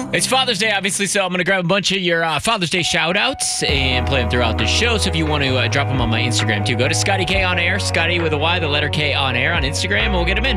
It's Father's Day, obviously, so I'm going to grab a bunch of your Father's Day shout-outs and play them throughout the show. So if you want to drop them on my Instagram, too, go to Scotty K On Air, Scotty with a Y, the letter K On Air on Instagram, and we'll get them in.